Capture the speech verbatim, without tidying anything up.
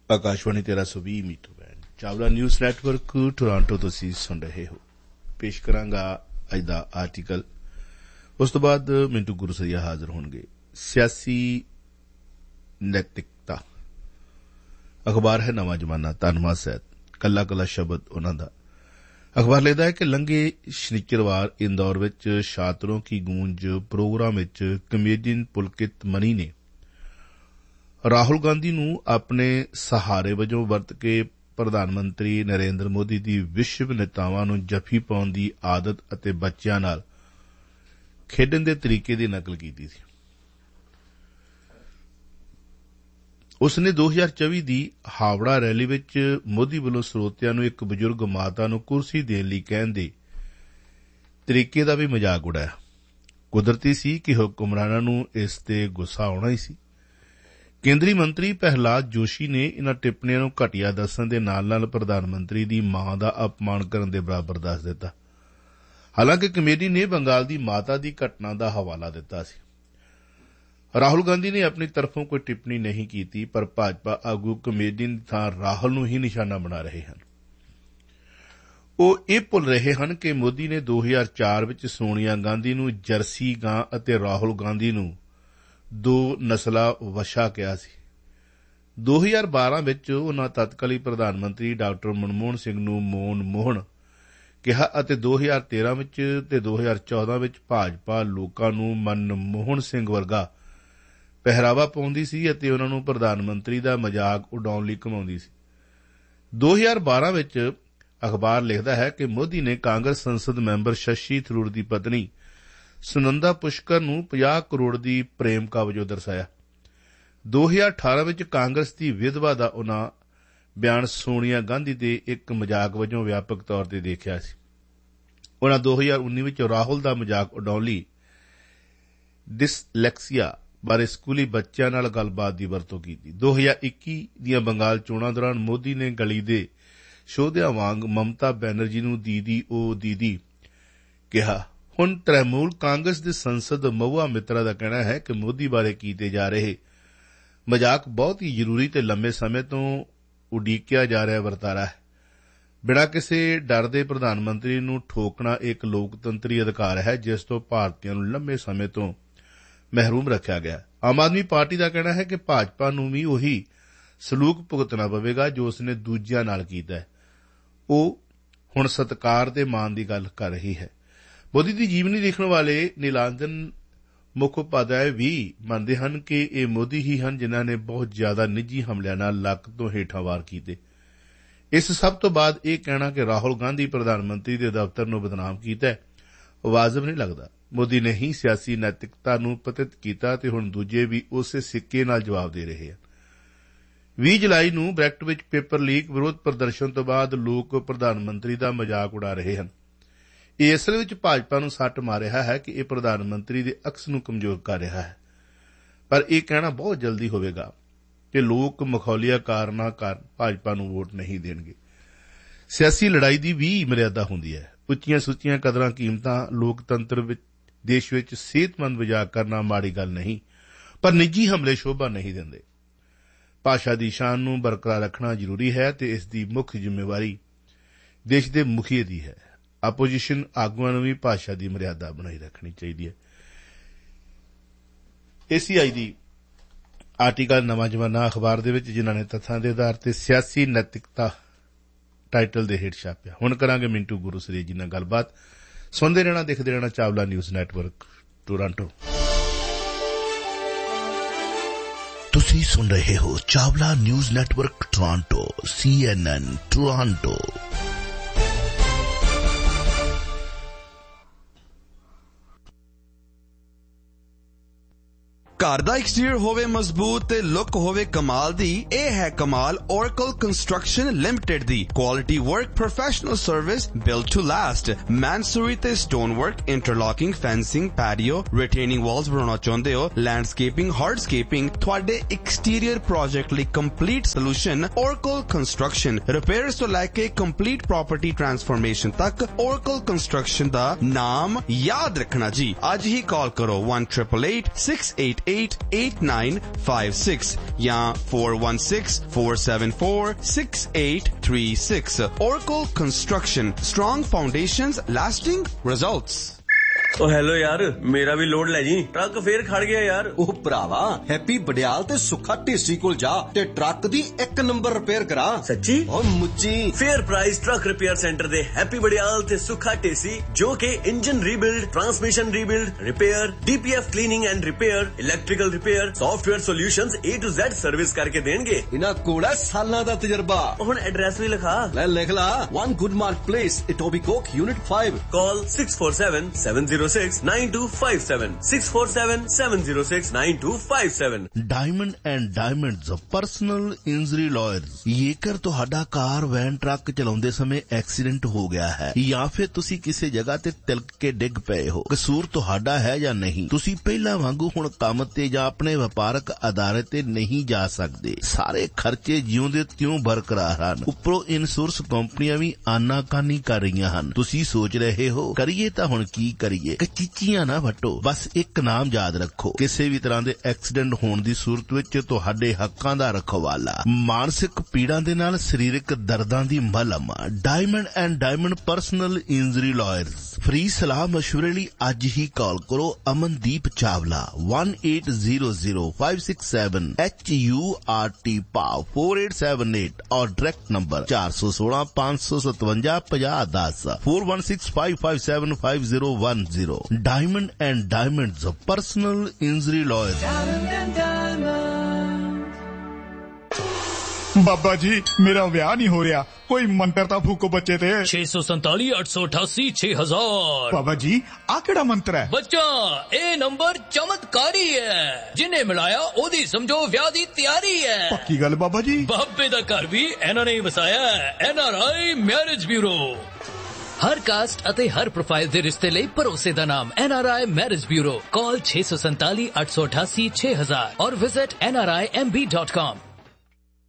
ਆਕਾਸ਼ਵਾਣੀ ਤੇਰਾਂ ਸੌ ਵੀਹ metre band Chawla news network Toronto ਤੋਂ ਤੁਸੀਂ ਸੁਣ ਰਹੇ ਹੋ। ਪੇਸ਼ ਕਰਾਂਗਾ ਅੱਜ ਦਾ ਆਰਟੀਕਲ, ਉਸ ਤੋਂ ਬਾਅਦ ਮਿੰਟੂ ਗੁਰਸਰੀਆ ਹਾਜ਼ਰ ਹੋਣਗੇ। ਸਿਆਸੀ ਨੈਤਿਕਤਾ ਅਖਬਾਰ ਹੈ ਨਵਾਂ ਜ਼ਮਾਨਾ, ਧੰਨਵਾਦ ਸਹਿਤ ਕੱਲਾ ਕੱਲਾ ਸ਼ਬਦ ਉਹਨਾਂ ਦਾ। ਅਖਬਾਰ ਲਿਖਦਾ ਹੈ ਕਿ ਲੰਘੇ ਸ਼ਨੀਚਰਵਾਰ ਇੰਦੌਰ ਵਿੱਚ ਛਾਤਰੋਂ ਕੀ ਗੂੰਜ ਪ੍ਰੋਗਰਾਮ ਵਿੱਚ ਕਮੇਡੀਅਨ ਪੁਲਕਿਤ ਮਨੀ ਨੇ ਰਾਹੁਲ ਗਾਂਧੀ ਨੂੰ ਆਪਣੇ ਸਹਾਰੇ ਵਜੋਂ ਵਰਤ ਕੇ ਪ੍ਰਧਾਨ ਮੰਤਰੀ ਨਰੇਂਦਰ ਮੋਦੀ ਦੀ ਵਿਸ਼ਵ ਨੇਤਾਵਾਂ ਨੂੰ ਜੱਫੀ ਪਾਉਣ ਦੀ ਆਦਤ ਅਤੇ ਬੱਚਿਆਂ ਨਾਲ ਖੇਡਣ ਦੇ ਤਰੀਕੇ ਦੀ ਨਕਲ ਕੀਤੀ ਸੀ। ਉਸ ਨੇ ਦੋ ਹਜ਼ਾਰ ਚੌਵੀ ਦੀ ਹਾਵੜਾ ਰੈਲੀ ਵਿੱਚ ਮੋਦੀ ਵੱਲੋਂ ਸਰੋਤਿਆਂ ਨੂੰ ਇੱਕ ਬਜ਼ੁਰਗ ਮਾਤਾ ਨੂੰ ਕੁਰਸੀ ਦੇਣ ਲਈ ਕਹਿਣ ਦੇ ਤਰੀਕੇ ਦਾ ਵੀ ਮਜ਼ਾਕ ਉਡਾਇਆ। ਕੁਦਰਤੀ ਸੀ ਕਿ ਹੁਕਮਰਾਨਾਂ ਨੂੰ ਇਸ ਤੇ ਗੁੱਸਾ ਆਉਣਾ ਹੀ ਸੀ। ਕੇਂਦਰੀ ਮੰਤਰੀ ਪ੍ਰਹਿਲਾਦ ਜੋਸ਼ੀ ਨੇ ਇਨ੍ਹਾਂ ਟਿੱਪਣੀਆਂ ਨੂੰ ਘਟੀਆ ਦੱਸਣ ਦੇ ਨਾਲ ਨਾਲ ਪ੍ਰਧਾਨ ਮੰਤਰੀ ਦੀ ਮਾਂ ਦਾ ਅਪਮਾਨ ਕਰਨ ਦੇ ਬਰਾਬਰ ਦੱਸ ਦਿੱਤਾ। ਹਾਲਾਂਕਿ ਕਮੇਡੀ ਨੇ ਬੰਗਾਲ ਦੀ ਮਾਤਾ ਦੀ ਘਟਨਾ ਦਾ ਹਵਾਲਾ ਦਿੱਤਾ ਸੀ। ਰਾਹੁਲ ਗਾਂਧੀ ਨੇ ਆਪਣੀ ਤਰਫੋਂ ਕੋਈ ਟਿੱਪਣੀ ਨਹੀਂ ਕੀਤੀ, ਪਰ ਭਾਜਪਾ ਆਗੂ ਕਮੇਡੀਅਨ ਦੀ ਥਾਂ ਰਾਹੁਲ ਨੂੰ ਹੀ ਨਿਸ਼ਾਨਾ ਬਣਾ ਰਹੇ ਹਨ। ਉਹ ਇਹ ਭੁੱਲ ਰਹੇ ਹਨ ਕਿ ਮੋਦੀ ਨੇ ਦੋ ਹਜ਼ਾਰ ਚਾਰ ਵਿੱਚ ਸੋਨੀਆ ਗਾਂਧੀ ਨੂੰ ਜਰਸੀ ਗਾਂ ਅਤੇ ਰਾਹੁਲ ਗਾਂਧੀ ਨੂੰ ਦੋ ਨਸਲਾ ਵਸ਼ਾ ਕਿਹਾ ਸੀ। ਦੋ ਹਜ਼ਾਰ ਬਾਰਾਂ ਵਿੱਚ ਉਨ੍ਹਾਂ ਤਤਕਾਲੀ ਪ੍ਰਧਾਨ ਮੰਤਰੀ ਡਾਕਟਰ ਮਨਮੋਹਨ ਸਿੰਘ ਨੂੰ ਮੋਹਨ ਮੋਹਨ ਕਿਹਾ ਅਤੇ ਦੋ ਹਜ਼ਾਰ ਤੇਰਾਂ ਵਿੱਚ ਤੇ ਦੋ ਹਜ਼ਾਰ ਚੌਦਾਂ ਵਿੱਚ ਭਾਜਪਾ ਲੋਕਾਂ ਨੂੰ ਮਨਮੋਹਨ ਸਿੰਘ ਵਰਗਾ ਪਹਿਰਾਵਾ ਪਾਉਂਦੀ ਸੀ ਅਤੇ ਉਨ੍ਹਾਂ ਨੂੰ ਪ੍ਰਧਾਨ ਮੰਤਰੀ ਦਾ ਮਜ਼ਾਕ ਉਡਾਉਣ ਲਈ ਘੁਮਾਉਂਦੀ ਸੀ। ਦੋ ਹਜ਼ਾਰ ਬਾਰਾਂ ਵਿੱਚ ਅਖਬਾਰ ਲਿਖਦਾ ਹੈ ਕਿ ਮੋਦੀ ਨੇ ਕਾਂਗਰਸ ਸੰਸਦ ਮੈਂਬਰ ਸ਼ਸ਼ੀ ਥਰੂਰ ਦੀ ਪਤਨੀ ਸੁਨੰਦਾ ਪੁਸ਼ਕਰ ਨੂੰ ਪੰਜਾਹ ਕਰੋੜ ਦੀ ਪ੍ਰੇਮਕਾ ਵਜੋਂ ਦਰਸਾਇਆ। ਦੋ ਹਜ਼ਾਰ ਅਠਾਰਾਂ ਵਿੱਚ ਕਾਂਗਰਸ ਦੀ ਵਿਧਵਾ ਦਾ ਉਨ੍ਹਾਂ ਬਿਆਨ ਸੋਨੀਆ ਗਾਂਧੀ ਦੇ ਇੱਕ ਮਜ਼ਾਕ ਵਜੋਂ ਵਿਆਪਕ ਤੌਰ ਤੇ ਦੇਖਿਆ ਸੀ। ਉਨ੍ਹਾਂ ਦੋ ਹਜ਼ਾਰ ਉੱਨੀ ਵਿੱਚ ਰਾਹੁਲ ਦਾ ਮਜ਼ਾਕ ਉਡਾਉਣ ਲਈ ਡਿਸਲੈਕਸੀਆ ਬਾਰੇ ਸਕੂਲੀ ਬੱਚਿਆਂ ਨਾਲ ਗੱਲਬਾਤ ਦੀ ਵਰਤੋਂ ਕੀਤੀ। ਦੋ ਹਜ਼ਾਰ ਇੱਕੀ ਦੀਆਂ ਬੰਗਾਲ ਚੋਣਾਂ ਦੌਰਾਨ ਮੋਦੀ ਨੇ ਗਲੀ ਦੇ ਸ਼ੋਧਿਆਂ ਵਾਂਗ ਮਮਤਾ ਬੈਨਰਜੀ ਨੂੰ ਦੀਦੀ ਓ ਦੀਦੀ ਕਿਹਾ। ਹੁਣ ਤ੍ਰਿਣਮੂਲ ਕਾਂਗਰਸ ਦੇ ਸੰਸਦ ਮਹੁਆ ਮਿੱਤਰਾ ਦਾ ਕਹਿਣਾ ਹੈ ਕਿ ਮੋਦੀ ਬਾਰੇ ਕੀਤੇ ਜਾ ਰਹੇ ਮਜ਼ਾਕ ਬਹੁਤ ਹੀ ਜ਼ਰੂਰੀ ਤੇ ਲੰਮੇ ਸਮੇਂ ਤੋਂ ਉਡੀਕਿਆ ਜਾ ਰਿਹਾ ਵਰਤਾਰਾ ਹੈ। ਬਿਨਾਂ ਕਿਸੇ ਡਰ ਦੇ ਪ੍ਰਧਾਨ ਮੰਤਰੀ ਨੂੰ ਠੋਕਣਾ ਇੱਕ ਲੋਕਤੰਤਰੀ ਅਧਿਕਾਰ ਹੈ ਜਿਸ ਤੋਂ ਭਾਰਤੀਆਂ ਨੂੰ ਲੰਮੇ ਸਮੇਂ ਤੋਂ ਮਹਿਰੂਮ ਰੱਖਿਆ ਗਿਆ। ਆਮ ਆਦਮੀ ਪਾਰਟੀ ਦਾ ਕਹਿਣਾ ਹੈ ਕਿ ਭਾਜਪਾ ਨੂੰ ਵੀ ਉਹੀ ਸਲੂਕ ਭੁਗਤਣਾ ਪਵੇਗਾ ਜੋ ਉਸਨੇ ਦੂਜਿਆਂ ਨਾਲ ਕੀਤਾ ਹੈ। ਉਹ ਹੁਣ ਸਤਿਕਾਰ ਤੇ ਮਾਣ ਦੀ ਗੱਲ ਕਰ ਰਹੀ ਹੈ। ਮੋਦੀ ਦੀ ਜੀਵਨੀ ਲਿਖਣ ਵਾਲੇ ਨੀਲਾਂਜਨ ਮੁਖੋਪਾਧਿਆਏ ਵੀ ਮੰਨਦੇ ਹਨ ਕਿ ਇਹ ਮੋਦੀ ਹੀ ਹਨ ਜਿਨ੍ਹਾਂ ਨੇ ਬਹੁਤ ਜ਼ਿਆਦਾ ਨਿੱਜੀ ਹਮਲਿਆਂ ਨਾਲ ਲੱਕ ਤੋਂ ਹੇਠਾਂ ਵਾਰ ਕੀਤੇ। ਇਸ ਸਭ ਤੋਂ ਬਾਅਦ ਇਹ ਕਹਿਣਾ ਕਿ ਰਾਹੁਲ ਗਾਂਧੀ ਪ੍ਰਧਾਨ ਮੰਤਰੀ ਦੇ ਦਫ਼ਤਰ ਨੂੰ ਬਦਨਾਮ ਕੀਤਾ ਹੈ ਵਾਜਬ ਨਹੀਂ ਲੱਗਦਾ। ਮੋਦੀ ਨੇ ਹੀ ਸਿਆਸੀ ਨੈਤਿਕਤਾ ਨੂੰ ਪਤਿਤ ਕੀਤਾ ਤੇ ਹੁਣ ਦੂਜੇ ਵੀ ਉਸੇ ਸਿੱਕੇ ਨਾਲ ਜਵਾਬ ਦੇ ਰਹੇ ਹਨ। ਵੀਹ ਜੁਲਾਈ ਨੂੰ ਬ੍ਰੈਕਟ ਵਿੱਚ ਪੇਪਰ ਲੀਕ ਵਿਰੋਧ ਪ੍ਰਦਰਸ਼ਨ ਤੋਂ ਬਾਅਦ ਲੋਕ ਪ੍ਰਧਾਨ ਮੰਤਰੀ ਦਾ ਮਜ਼ਾਕ ਉਡਾ ਰਹੇ ਹਨ। ਇਹ ਅਸਲ ਵਿੱਚ ਭਾਜਪਾ ਨੂੰ ਸੱਟ ਮਾਰ ਰਿਹਾ ਹੈ ਕਿ ਇਹ ਪ੍ਰਧਾਨ ਮੰਤਰੀ ਦੇ ਅਕਸ ਨੂੰ ਕਮਜ਼ੋਰ ਕਰ ਰਿਹਾ ਹੈ, ਪਰ ਇਹ ਕਹਿਣਾ ਬਹੁਤ ਜਲਦੀ ਹੋਵੇਗਾ ਕਿ ਲੋਕ ਮਖੌਲੀਆ ਕਾਰਨਾਂ ਕਾਰਨ ਭਾਜਪਾ ਨੂੰ ਵੋਟ ਨਹੀਂ ਦੇਣਗੇ। ਸਿਆਸੀ ਲੜਾਈ ਦੀ ਵੀ ਮਰਿਆਦਾ ਹੁੰਦੀ ਹੈ। ਉੱਚੀਆਂ ਸੁੱਚੀਆਂ ਕਦਰਾਂ ਕੀਮਤਾਂ ਲੋਕਤੰਤਰ ਵਿੱਚ ਦੇਸ਼ ਵਿੱਚ ਸਿਹਤਮੰਦ ਮਜ਼ਾਕ ਕਰਨਾ ਮਾੜੀ ਗੱਲ ਨਹੀਂ, ਪਰ ਨਿੱਜੀ ਹਮਲੇ ਸ਼ੋਭਾ ਨਹੀਂ ਦਿੰਦੇ। ਭਾਸ਼ਾ ਦੀ ਸ਼ਾਨ ਨੂੰ ਬਰਕਰਾਰ ਰੱਖਣਾ ਜ਼ਰੂਰੀ ਹੈ ਤੇ ਇਸ ਦੀ ਮੁੱਖ ਜ਼ਿੰਮੇਵਾਰੀ ਦੇਸ਼ ਦੇ ਮੁਖੀਏ ਦੀ ਹੈ। ਆਪੋਜੀਸ਼ਨ ਆਗੂਆਂ ਨੂੰ ਵੀ ਭਾਸ਼ਾ ਦੀ ਮਰਿਆਦਾ ਬਣਾਈ ਰੱਖਣੀ ਚਾਹੀਦੀ ਹੈ। ਏਸੀਆਈ ਦੀ ਆਰਟੀਕਲ ਨਵਾਂ ਜ਼ਮਾਨਾ ਅਖਬਾਰ ਦੇ ਵਿੱਚ ਜਿਨ੍ਹਾਂ ਨੇ ਤੱਥਾਂ ਦੇ ਆਧਾਰ ਤੇ ਸਿਆਸੀ ਨੈਤਿਕਤਾ ਟਾਈਟਲ ਦੇ ਹੇਠ ਛਾਪਿਆ। ਹੁਣ ਕਰਾਂਗੇ ਮਿੰਟੂ ਗੁਰਸਰੀਆ ਜੀ ਨਾਲ ਗੱਲਬਾਤ। ਸੁਣਦੇ ਰਹਿਣਾ, ਦੇਖਦੇ ਰਹਿਣਾ ਚਾਵਲਾ ਨਿਊਜ਼ ਨੈਟਵਰਕ ਟੋਰਾਂਟੋ। ਤੁਸੀਂ ਸੁਣ ਰਹੇ ਹੋ ਚਾਵਲਾ ਨਿਊਜ਼ ਨੈਟਵਰਕ ਟੋਰਾਂਟੋ, ਸੀ ਐਨ ਐਨ ਟੋਰਾਂਟੋ। ਘਰ ਦਾ ਐਕਸਟੀਰੀਅਰ ਹੋਵੇ ਮਜ਼ਬੂਤ ਤੇ ਲੁੱਕ ਹੋਵੇ ਕਮਾਲ ਦੀ, ਇਹ ਹੈ ਕਮਾਲ Oracle Construction Limited the quality work, professional service, build to last. ਮੈਨਸੂਰੀ ਤੇ stone work, ਇੰਟਰਲੌਕਿੰਗ, fencing, patio, ਰਿਟੇਨਿੰਗ Waltz ਬਣਾਉਣਾ ਚਾਹੁੰਦੇ ਹੋ, ਲੈਂਡਸਕੇਪਿੰਗ, ਹਾਰਡਸਕੇਪਿੰਗ, ਤੁਹਾਡੇ ਐਕਸਟੀਰੀਅਰ ਪ੍ਰੋਜੈਕਟ ਲਈ complete solution Oracle Construction। Repairs ਤੋਂ ਲੈ ਕੇ ਕੰਪਲੀਟ ਪ੍ਰਾਪਰਟੀ ਟ੍ਰਾਂਸਫਰਮੇਸ਼ਨ ਤੱਕ Oracle Construction ਦਾ ਨਾਮ ਯਾਦ ਰੱਖਣਾ ਜੀ। ਅੱਜ ਹੀ ਕਾਲ ਕਰੋ one eight eight eight six eight eight eight eight nine five six या four one six four seven four six eight three six. Oracle Construction, strong foundations, lasting results. ओ hello यार, मेरा भी लोड ले जी, ट्रक फेर खड़ गया यार। ओ भरावा, हैप्पी बडियाल ते सुखा ढेसी कोल जा ते ट्रक दी एक नंबर रिपेयर करा। सच्ची? ओ मुच्ची। Fair price truck repair centre दे हैप्पी बडियाल ते सुखा ढेसी जो के engine rebuild, transmission rebuild, repair, DPF cleaning and repair, electrical repair, software solutions A to Z service करके देंगे। इना कोड़ा सालां दा तजर्बा। हुन एड्रेस भी लिखा। ले लिख ला, one गुडमार्क place, इटोबिकोक, unit five. Call six four seven seven zero six nine two five seven six four seven seven zero six nine two five seven। Diamond and diamonds personal injury lawyers. ਜੇਕਰ ਤੁਹਾਡਾ ਕਾਰ van truck ਚਲਾਉਂਦੇ ਸਮੇਂ accident ਹੋ ਗਿਆ ਹੈ ਜਾਂ ਫਿਰ ਤੁਸੀਂ ਕਿਸੇ ਜਗ੍ਹਾ ਤੇ ਤਿਲਕ ਕੇ ਡਿੱਗ ਪਏ ਹੋ, ਕਸੂਰ ਤੁਹਾਡਾ ਹੈ ਜਾਂ ਨਹੀਂ, ਤੁਸੀਂ ਪਹਿਲਾਂ ਵਾਂਗੂ ਹੁਣ ਕੰਮ ਤੇ ਜਾਂ ਆਪਣੇ ਵਪਾਰਕ ਅਦਾਰੇ ਤੇ ਨਹੀਂ ਜਾ ਸਕਦੇ। ਸਾਰੇ ਖਰਚੇ ਜਿਉਂਦੇ ਤਿਉਂ ਬਰਕਰਾਰ ਹਨ। ਉੱਪਰੋਂ ਇੰਸ਼ੋਰੈਂਸ ਕੰਪਨੀਆਂ ਵੀ ਆਨਾਕਾਨੀ ਕਰ ਰਹੀਆਂ ਹਨ। ਤੁਸੀਂ ਸੋਚ ਰਹੇ ਹੋ ਕਰੀਏ ਤਾਂ ਹੁਣ ਕੀ ਕਰੀਏ? ਚੀਚੀਆਂ ਨਾ ਵੱਟੋ, ਬਸ ਇੱਕ ਨਾਮ ਯਾਦ ਰੱਖੋ। ਕਿਸੇ ਵੀ ਤਰ੍ਹਾਂ ਦੇ ਐਕਸੀਡੈਂਟ ਹੋਣ ਦੀ ਸੂਰਤ ਵਿੱਚ ਤੁਹਾਡੇ ਹੱਕਾਂ ਦਾ ਰਖਵਾਲਾ, ਮਾਨਸਿਕ ਪੀੜਾਂ ਦੇ ਨਾਲ ਸਰੀਰਕ ਦਰਦਾਂ ਦੀ ਮਲਮ, diamond and diamond personal injury lawyers. Free ਸਲਾਹ ਮਸ਼ਵਰੇ ਲਈ ਅੱਜ ਹੀ ਕਾਲ ਕਰੋ Amandeep Chawla one eight zero zero five six seven H U R T ਪਾਵ four eight seven eight और डायरेक्ट नंबर चार सौ सोलह पांच सौ सतवंजा पचास दस four one six five five seven five zero one zero। Diamond and Diamonds personal injury lawyer। बाबा जी मेरा ब्याह नहीं हो रहा, कोई मंत्र ता फूको बच्चे ते। छे सौ संताली अठ सौ अठासी छे हजार। बाबा जी आ केड़ा मंत्र है? बच्चा ए नंबर चमत्कारी है, जिन्हें मिलाया ओदी समझो ब्याह दी तैयारी है। पक्की गल बाबा जी? बाबे दा घर भी इन्हां ने वसाया है। NRI marriage bureau. हर कास्ट अते हर प्रोफाइल दे रिश्ते ਲਈ ਭਰੋਸੇ ਦਾ ਨਾਮ एनआरआई मैरिज ब्यूरो। कॉल छे सौ संताली अठ सौ अठासी छे हजार और visit N R I M B dot com।